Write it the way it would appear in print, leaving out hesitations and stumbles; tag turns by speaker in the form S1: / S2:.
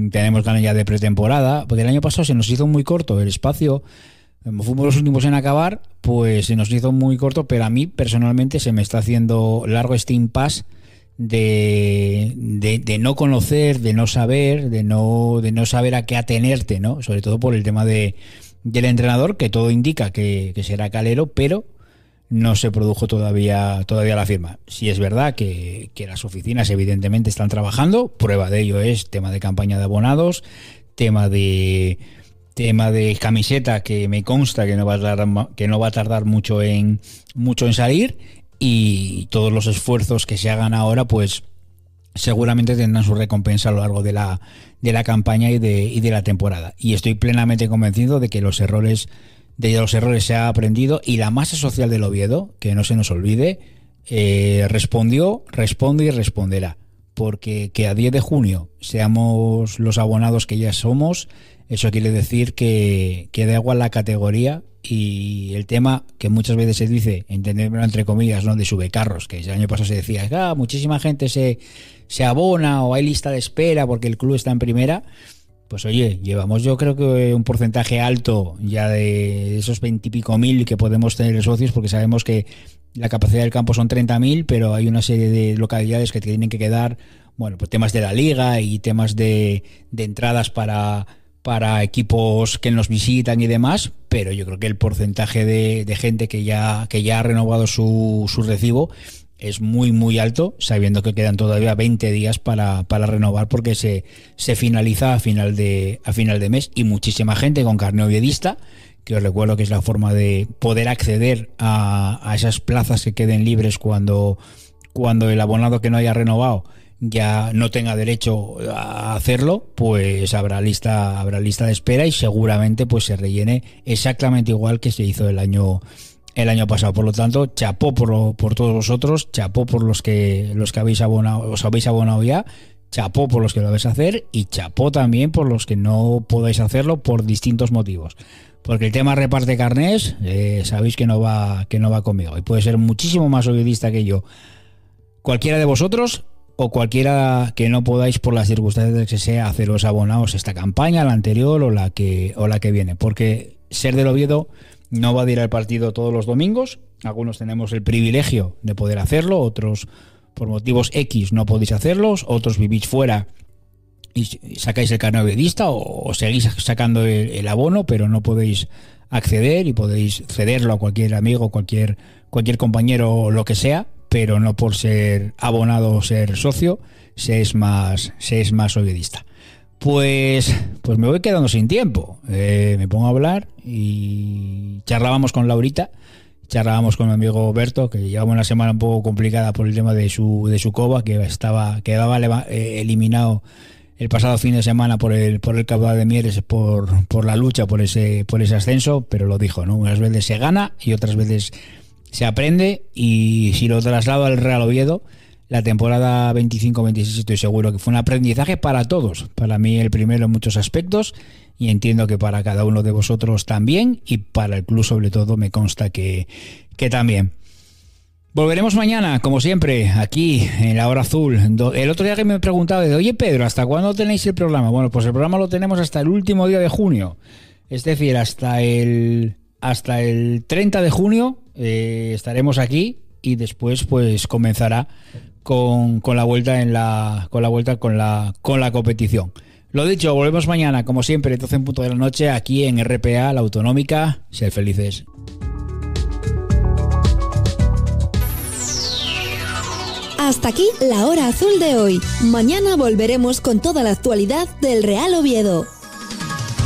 S1: tenemos ganas ya de pretemporada, porque el año pasado se nos hizo muy corto el espacio. Como fuimos los últimos en acabar, pues se nos hizo muy corto, pero a mí personalmente se me está haciendo largo este impasse de no conocer, de no saber, de no saber a qué atenerte, ¿no? Sobre todo por el tema del entrenador, que todo indica que será Calero, pero no se produjo todavía la firma. Sí es verdad que las oficinas evidentemente están trabajando, prueba de ello es tema de campaña de abonados, tema de camiseta, que me consta que no va a tardar mucho en salir, y todos los esfuerzos que se hagan ahora pues seguramente tendrán su recompensa a lo largo de la campaña y de la temporada. Y estoy plenamente convencido de que los errores se ha aprendido, y la masa social del Oviedo, que no se nos olvide, responde y responderá, porque que a 10 de junio seamos los abonados que ya somos, eso quiere decir que da igual la categoría. Y el tema que muchas veces se dice, entenderlo entre comillas, ¿no?, de subecarros, que el año pasado se decía, muchísima gente se abona o hay lista de espera porque el club está en primera. Pues oye, llevamos yo creo que un porcentaje alto ya de esos 20 y pico mil que podemos tener socios, porque sabemos que la capacidad del campo son 30.000, pero hay una serie de localidades que tienen que quedar, bueno, pues temas de la liga y temas de entradas para equipos que nos visitan y demás, pero yo creo que el porcentaje de gente que ya ha renovado su recibo es muy muy alto, sabiendo que quedan todavía 20 días para renovar, porque se finaliza a final de mes, y muchísima gente con carné oviedista, que os recuerdo que es la forma de poder acceder a esas plazas que queden libres cuando el abonado que no haya renovado ya no tenga derecho a hacerlo, pues habrá lista de espera, y seguramente pues se rellene exactamente igual que se hizo el año pasado. Por lo tanto, chapó por todos vosotros, chapó por los que habéis abonado, os habéis abonado ya, chapó por los que lo vais a hacer, y chapó también por los que no podáis hacerlo por distintos motivos. Porque el tema reparte carnés, sabéis que no va conmigo, y puede ser muchísimo más ovidista que yo cualquiera de vosotros, o cualquiera que no podáis por las circunstancias que sea haceros abonados esta campaña, la anterior o la que viene, porque ser del Oviedo no va a ir al partido todos los domingos. Algunos tenemos el privilegio de poder hacerlo, otros por motivos X no podéis hacerlos, otros vivís fuera y sacáis el carné oviedista, o seguís sacando el abono, pero no podéis acceder, y podéis cederlo a cualquier amigo, cualquier compañero o lo que sea, pero no por ser abonado o ser socio se es más oviedista. Pues me voy quedando sin tiempo. Me pongo a hablar, y charlábamos con Laurita, charlábamos con mi amigo Berto, que llevaba una semana un poco complicada por el tema de su coba, que quedaba eliminado el pasado fin de semana por el Caudal de Mieres, por la lucha por ese ascenso, pero lo dijo, ¿no? Unas veces se gana y otras veces se aprende, y si lo traslado al Real Oviedo, la temporada 25-26 estoy seguro que fue un aprendizaje para todos, para mí el primero en muchos aspectos, y entiendo que para cada uno de vosotros también, y para el club sobre todo me consta que también. Volveremos mañana, como siempre, aquí en La Hora Azul. El otro día que me preguntaba, oye Pedro, ¿hasta cuándo tenéis el programa? Bueno, pues el programa lo tenemos hasta el último día de junio, es decir, hasta el 30 de junio estaremos aquí, y después pues comenzará con la vuelta con la competición. Lo dicho, volvemos mañana, como siempre, 12 en punto de la noche, aquí en RPA, la Autonómica. Sed felices.
S2: Hasta aquí La Hora Azul de hoy. Mañana volveremos con toda la actualidad del Real Oviedo.